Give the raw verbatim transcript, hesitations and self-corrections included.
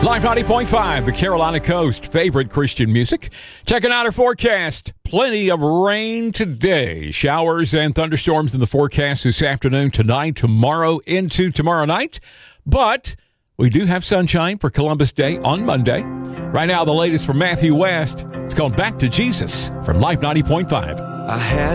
Live ninety point five, the Carolina Coast, favorite Christian music. Checking out our forecast. Plenty of rain today. Showers and thunderstorms in the forecast this afternoon, tonight, tomorrow, into tomorrow night. But we do have sunshine for Columbus Day on Monday. Right now, the latest from Matthew West. It's called Back to Jesus from Live ninety point five. I had